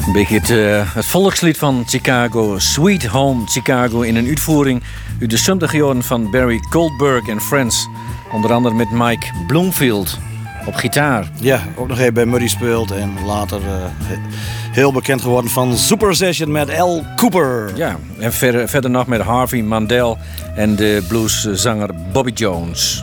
Een beetje het volkslied van Chicago, Sweet Home Chicago, in een uitvoering uit de 70 jaren van Barry Goldberg en Friends. Onder andere met Mike Bloomfield op gitaar. Ja, ook nog even bij Muddy speelt en later heel bekend geworden van Super Session met Al Cooper. Ja, en verder nog met Harvey Mandel en de blueszanger Bobby Jones.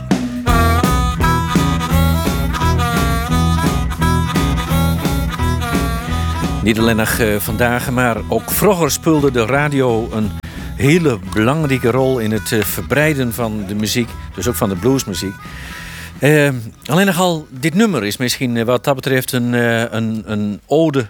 Niet alleen nog vandaag, maar ook vroeger speelde de radio een hele belangrijke rol in het verbreiden van de muziek, dus ook van de bluesmuziek. Alleen nogal, dit nummer is misschien wat dat betreft een ode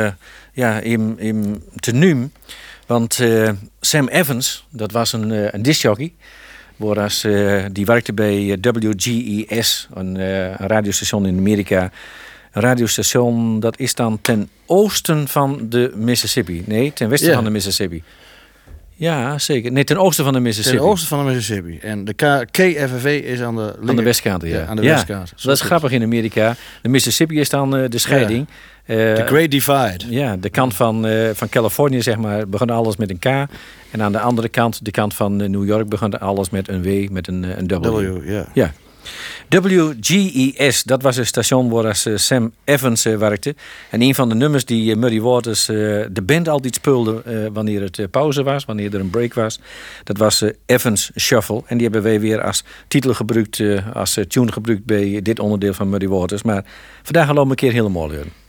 in tenuum. Want Sam Evans, dat was een discjockey, die werkte bij WGES, een radiostation in Amerika. Een radiostation dat is dan ten oosten van de Mississippi. Nee, ten westen van de Mississippi. Ja, zeker. Nee, ten oosten van de Mississippi. Ten oosten van de Mississippi. En de KFFV is aan de westkant, ja. Aan de westkant. Dat is grappig in Amerika. De Mississippi is dan de scheiding. The Great Divide. Ja, de kant van Californië, zeg maar, begon alles met een K. En aan de andere kant, de kant van New York, begon alles met een W, met een W. Ja. WGES, dat was een station waar Sam Evans werkte. En een van de nummers die Muddy Waters de band altijd speelde wanneer het pauze was, wanneer er een break was, dat was Evans Shuffle. En die hebben wij weer als titel gebruikt, als tune gebruikt bij dit onderdeel van Muddy Waters. Maar vandaag gaan we een keer helemaal leuren.